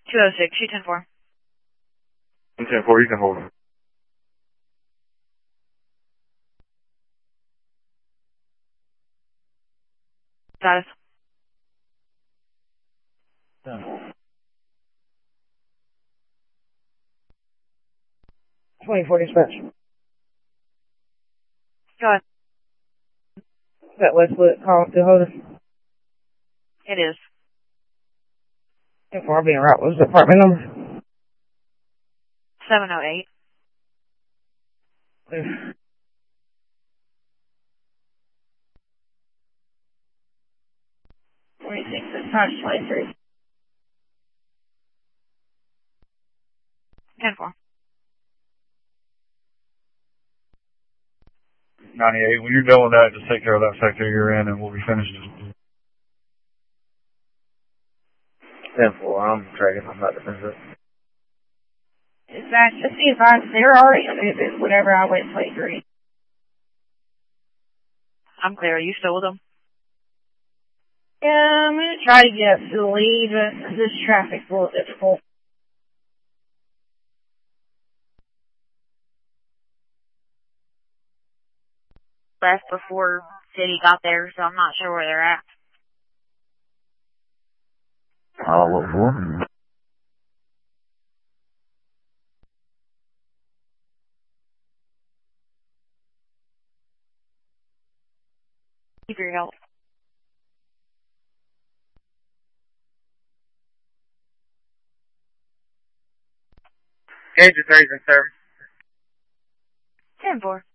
206, shoot 10-4. 10-4, you can hold him. Status. Done. 24 dispatch. Go ahead. Is that Westwood call to hold us? It is. 10-4, I'll be en route. What's the apartment number? 708. Clear. Dispatch 23. 10-4. 98. When you're done with that, just take care of that sector you're in, and we'll be finished. 10-4, I'm tracking. I'm not defensive. Dispatch, just be advised, they're already moving whatever I went 23. I'm clear. Are you still with them? Yeah, I'm going to try to get to the lead, but this traffic's a little difficult. Left before City got there, so I'm not sure where they're at. Look for. Keep your help. Engine 3's in service. 10-4.